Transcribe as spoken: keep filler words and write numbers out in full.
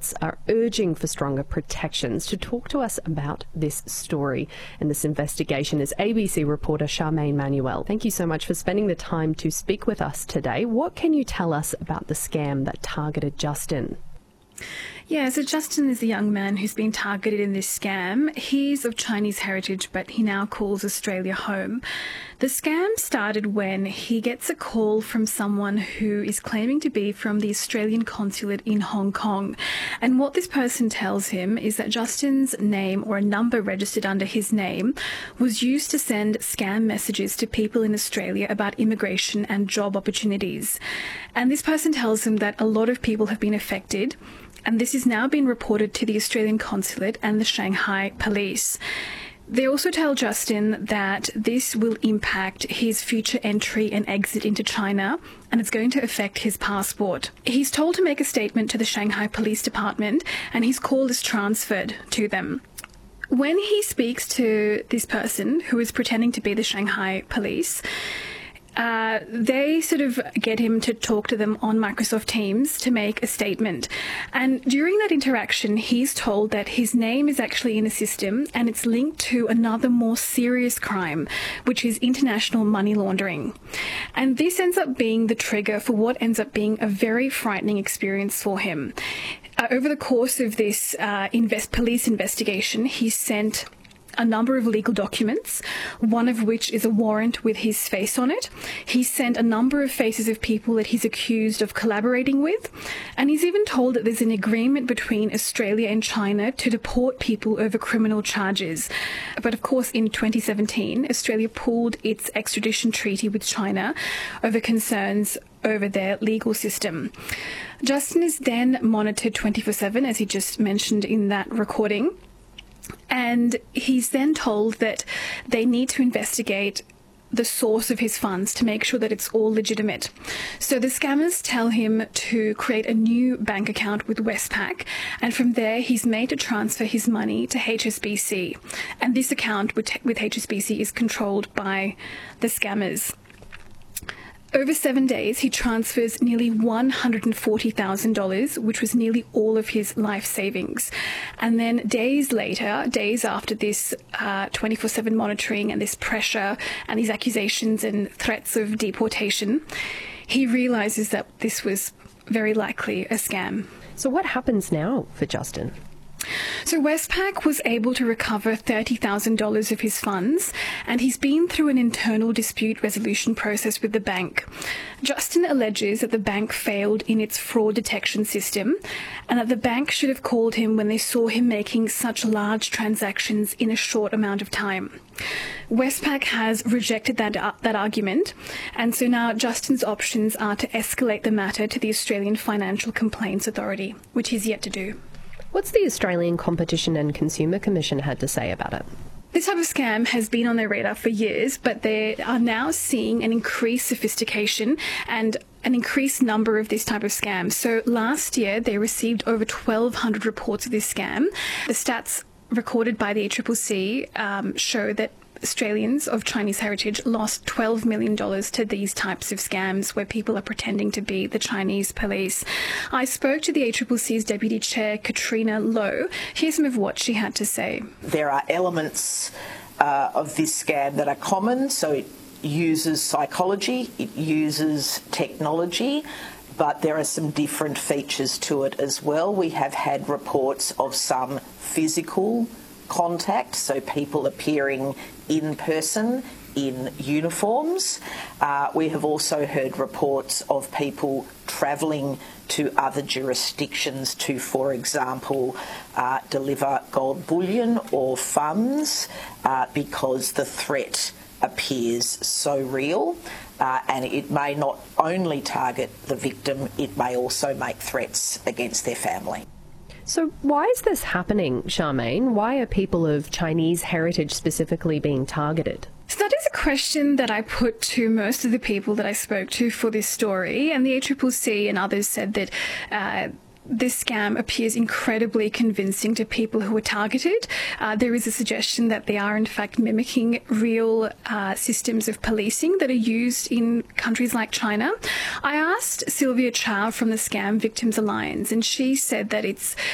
advocates are urging for stronger protections. To talk to us about this story and this investigation is A B C reporter Charmaine Manuel. Thank you so much for spending the time to speak with us today. What can you tell us about the scam that targeted Justin? Yeah, so Justin is the young man who's been targeted in this scam. He's of Chinese heritage, but he now calls Australia home. The scam started when he gets a call from someone who is claiming to be from the Australian consulate in Hong Kong. And what this person tells him is that Justin's name, or a number registered under his name, was used to send scam messages to people in Australia about immigration and job opportunities. And this person tells him that a lot of people have been affected, and this has now been reported to the Australian consulate and the Shanghai police. They also tell Justin that this will impact his future entry and exit into China, and it's going to affect his passport. He's told to make a statement to the Shanghai Police Department, and his call is transferred to them. When he speaks to this person, who is pretending to be the Shanghai police, Uh, they sort of get him to talk to them on Microsoft Teams to make a statement. And during that interaction, he's told that his name is actually in a system and it's linked to another more serious crime, which is international money laundering. And this ends up being the trigger for what ends up being a very frightening experience for him. Uh, over the course of this uh, invest police investigation, he sent a number of legal documents, one of which is a warrant with his face on it. He sent a number of faces of people that he's accused of collaborating with, and he's even told that there's an agreement between Australia and China to deport people over criminal charges. But of course, in twenty seventeen, Australia pulled its extradition treaty with China over concerns over their legal system. Justin is then monitored twenty-four seven, as he just mentioned in that recording. And he's then told that they need to investigate the source of his funds to make sure that it's all legitimate. So the scammers tell him to create a new bank account with Westpac, and from there he's made to transfer his money to H S B C. And this account with, with H S B C is controlled by the scammers. Over seven days, he transfers nearly one hundred forty thousand dollars, which was nearly all of his life savings. And then days later, days after this uh, twenty-four seven monitoring and this pressure and these accusations and threats of deportation, he realizes that this was very likely a scam. So what happens now for Justin? So Westpac was able to recover thirty thousand dollars of his funds, and he's been through an internal dispute resolution process with the bank. Justin alleges that the bank failed in its fraud detection system, and that the bank should have called him when they saw him making such large transactions in a short amount of time. Westpac has rejected that, uh, that argument, and so now Justin's options are to escalate the matter to the Australian Financial Complaints Authority, which he's yet to do. What's the Australian Competition and Consumer Commission had to say about it? This type of scam has been on their radar for years, but they are now seeing an increased sophistication and an increased number of this type of scams. So last year, they received over twelve hundred reports of this scam. The stats recorded by the A C C C um, show that Australians of Chinese heritage lost twelve million dollars to these types of scams where people are pretending to be the Chinese police. I spoke to the A C C C's Deputy Chair, Katrina Lowe. Here's some of what she had to say. There are elements uh, of this scam that are common, so it uses psychology, it uses technology, but there are some different features to it as well. We have had reports of some physical contact, so people appearing in person in uniforms. Uh, we have also heard reports of people travelling to other jurisdictions to, for example, uh, deliver gold bullion or funds uh, because the threat appears so real. Uh, and it may not only target the victim, it may also make threats against their family. So why is this happening, Charmaine? Why are people of Chinese heritage specifically being targeted? So that is a question that I put to most of the people that I spoke to for this story, and the A C C C and others said that uh, this scam appears incredibly convincing to people who are targeted. Uh, there is a suggestion that they are in fact mimicking real uh, systems of policing that are used in countries like China. I asked Sylvia Chow from the Scam Victims Alliance, and she said that it's